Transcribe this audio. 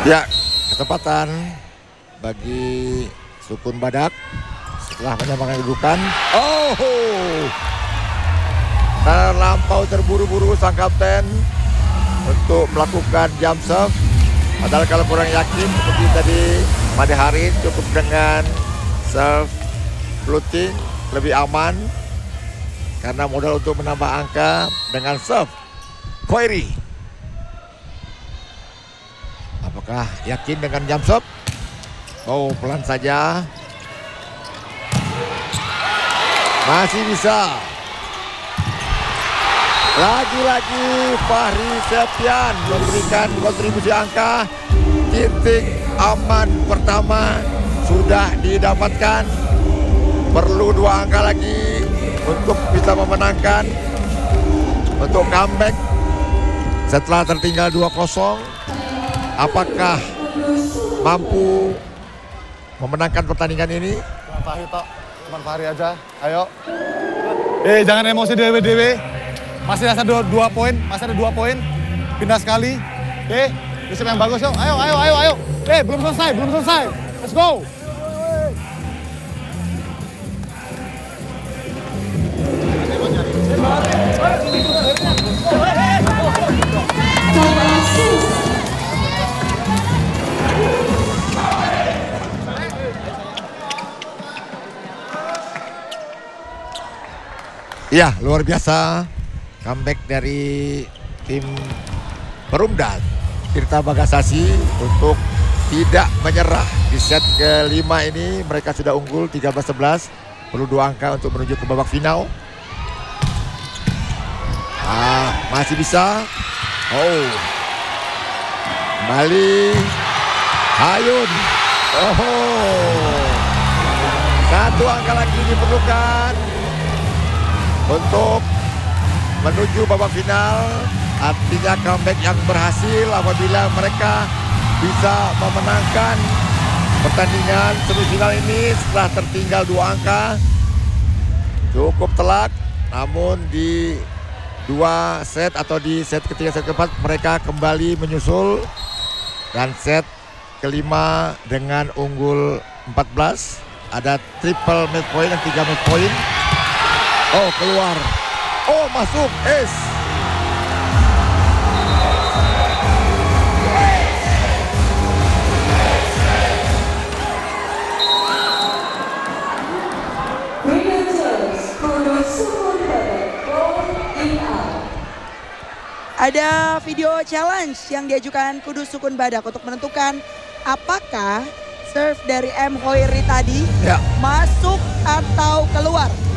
Ya, kesempatan bagi Sukun Badak setelah menyamakan kedudukan. Oh, terlampau terburu-buru sang kapten untuk melakukan jump serve. Padahal kalau kurang yakin seperti tadi pada hari cukup dengan serve floating lebih aman karena modal untuk menambah angka dengan serve. Khoury, apakah yakin dengan jump serve? Oh, pelan saja. Masih bisa. Lagi-lagi Fahri Septian memberikan kontribusi angka. Titik aman pertama sudah didapatkan. Perlu 2 angka lagi untuk bisa memenangkan, untuk comeback setelah tertinggal 2-0. Apakah mampu memenangkan pertandingan ini? Fahri tok, cuman Fahri aja. Ayo. Jangan emosi dewe-dewe. Masih ada 2 poin, masih ada 2 poin. Pindah sekali. Bisa yang bagus yuk. Ayo. Belum selesai. Let's go. Ya, luar biasa comeback dari tim Perumda Tirta Bagasasi untuk tidak menyerah di set kelima ini. Mereka sudah unggul 13-11, perlu 2 angka untuk menuju ke babak final. Masih bisa. Oh, kembali Hayun. Oh, 1 angka lagi diperlukan untuk menuju babak final. Artinya comeback yang berhasil apabila mereka bisa memenangkan pertandingan semifinal ini setelah tertinggal 2 angka. Cukup telak, namun di 2 set atau di set ketiga, set keempat mereka kembali menyusul. Dan set kelima dengan unggul 14. Ada triple match point dan 3 match point. Oh, keluar. Oh, masuk. Ace. Ada video challenge yang diajukan Kudus Sukun Badak untuk menentukan apakah serve dari M. Khoury tadi masuk atau keluar.